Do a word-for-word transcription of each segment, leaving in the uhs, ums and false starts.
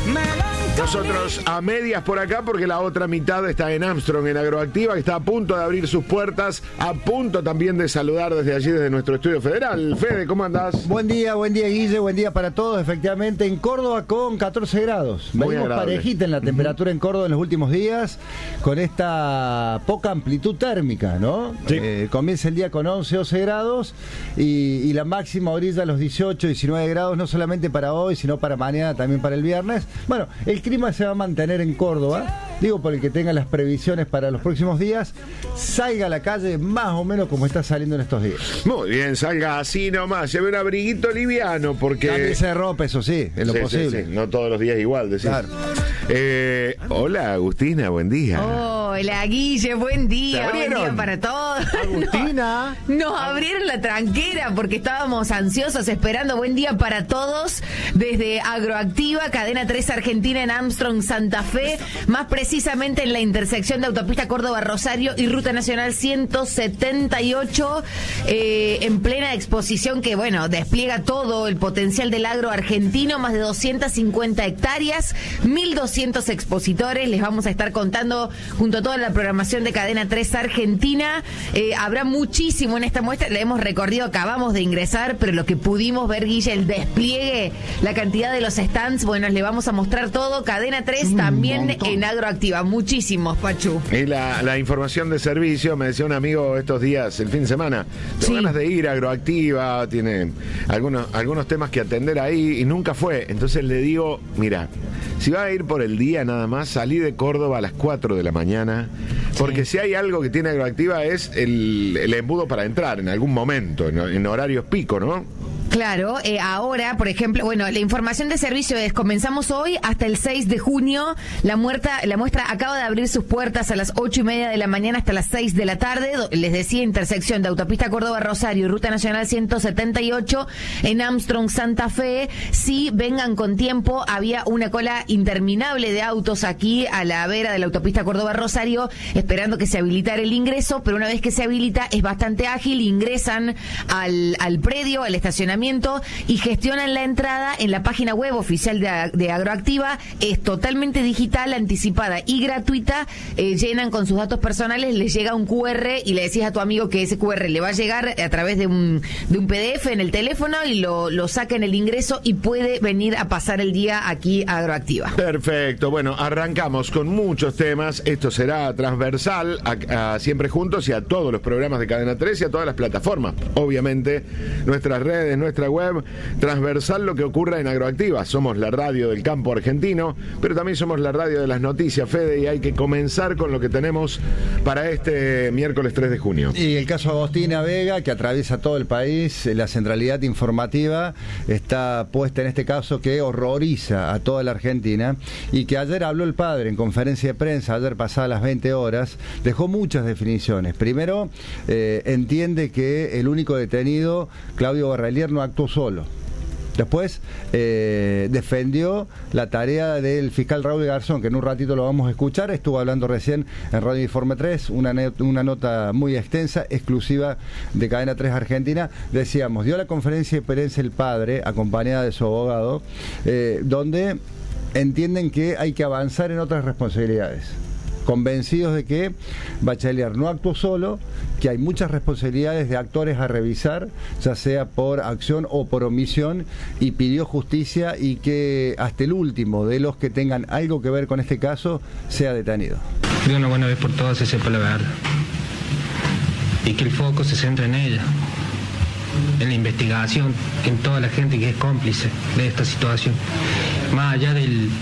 Nosotros a medias por acá porque la otra mitad está en Armstrong, en Agroactiva, que está a punto de abrir sus puertas, a punto también de saludar desde allí, desde nuestro estudio federal. Fede, ¿cómo andás? Buen día, buen día, Guille, buen día para todos. Efectivamente, en Córdoba con catorce grados. Venimos parejita en la temperatura en Córdoba en los últimos días, con esta poca amplitud térmica, ¿no? Sí. Eh, comienza el día con once, doce grados y, y la máxima orilla a los dieciocho, diecinueve grados, no solamente para hoy, sino para mañana, también para el viernes. Bueno, el clima se va a mantener en Córdoba, digo por el que tenga las previsiones para los próximos días, salga a la calle más o menos como está saliendo en estos días. Muy bien, salga así nomás, lleve un abriguito liviano porque... Cambiese de ropa, eso sí, en lo sí, posible. Sí, sí. No todos los días igual, decís. Claro. Eh, hola, Agustina, buen día. Hola, Guille, buen día, buen día para todos. Agustina. Nos abrieron la tranquera porque estábamos ansiosos esperando. Buen día para todos desde Agroactiva, Cadena tres Argentina en Armstrong, Santa Fe, más precisamente en la intersección de Autopista Córdoba-Rosario y Ruta Nacional ciento setenta y ocho, eh, en plena exposición que, bueno, despliega todo el potencial del agro argentino, más de doscientas cincuenta hectáreas, mil doscientos expositores. Les vamos a estar contando junto a toda la programación de Cadena tres Argentina. Eh, habrá muchísimo en esta muestra, la hemos recorrido, acabamos de ingresar, pero lo que pudimos ver, Guille, el despliegue, la cantidad de los stands, bueno, le vamos a mostrar todo. Cadena tres también en Agroactiva, muchísimos, Pachu. Y la, la información de servicio, me decía un amigo estos días, el fin de semana, tengo sí. ganas de ir a Agroactiva, tiene algunos, algunos temas que atender ahí y nunca fue. Entonces le digo, mira, si va a ir por el día nada más, salí de Córdoba a las cuatro de la mañana, porque sí. si hay algo que tiene Agroactiva es el, el embudo para entrar en algún momento, en, en horarios pico, ¿no? Claro, eh, ahora, por ejemplo, bueno, la información de servicio es, comenzamos hoy hasta el seis de junio, la, muerta, la muestra acaba de abrir sus puertas a las ocho y media de la mañana hasta las seis de la tarde, les decía, intersección de Autopista Córdoba-Rosario y Ruta Nacional ciento setenta y ocho en Armstrong, Santa Fe. Si vengan con tiempo, había una cola interminable de autos aquí a la vera de la Autopista Córdoba-Rosario, esperando que se habilitara el ingreso, pero una vez que se habilita es bastante ágil, ingresan al, al predio, al estacionamiento, y gestionan la entrada en la página web oficial de, de Agroactiva. Es totalmente digital, anticipada y gratuita. Eh, llenan con sus datos personales, les llega un cu erre y le decís a tu amigo que ese cu erre le va a llegar a través de un, de un pe de efe en el teléfono y lo, lo saca en el ingreso y puede venir a pasar el día aquí a Agroactiva. Perfecto, bueno, arrancamos con muchos temas. Esto será transversal a, a Siempre Juntos y a todos los programas de Cadena tres y a todas las plataformas. Obviamente, nuestras redes, nuestras nuestra web, transversal lo que ocurra en Agroactiva. Somos la radio del campo argentino, pero también somos la radio de las noticias, Fede, y hay que comenzar con lo que tenemos para este miércoles tres de junio. Y el caso Agustina Vega, que atraviesa todo el país, la centralidad informativa está puesta en este caso que horroriza a toda la Argentina y que ayer habló el padre en conferencia de prensa, ayer pasadas las veinte horas, dejó muchas definiciones. Primero, eh, entiende que el único detenido, Claudio Barrelier, no actuó solo. Después eh, defendió la tarea del fiscal Raúl Garzón, que en un ratito lo vamos a escuchar. Estuvo hablando recién en Radio Informe tres, una, una nota muy extensa, exclusiva de Cadena tres Argentina. Decíamos, dio la conferencia de prensa el padre, acompañada de su abogado, eh, donde entienden que hay que avanzar en otras responsabilidades. Convencidos de que Bachelier no actuó solo, que hay muchas responsabilidades de actores a revisar, ya sea por acción o por omisión, y pidió justicia y que hasta el último de los que tengan algo que ver con este caso sea detenido. De una buena vez por todas se sepa la verdad y que el foco se centre en ella, en la investigación, en toda la gente que es cómplice de esta situación, más allá del...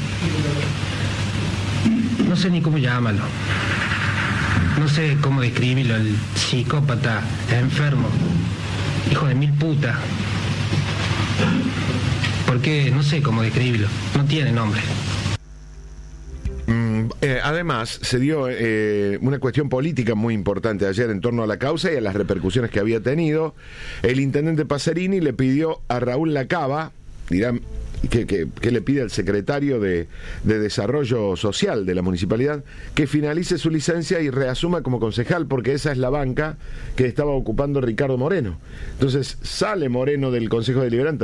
no sé ni cómo llamarlo, no sé cómo describirlo, el psicópata, el enfermo, hijo de mil putas, porque no sé cómo describirlo, no tiene nombre. Mm, eh, además, se dio eh, una cuestión política muy importante ayer en torno a la causa y a las repercusiones que había tenido. El intendente Pacerini le pidió a Raúl Lacaba, dirán, Que, que, que le pide al secretario de, de Desarrollo Social de la municipalidad que finalice su licencia y reasuma como concejal, porque esa es la banca que estaba ocupando Ricardo Moreno. Entonces sale Moreno del Consejo Deliberante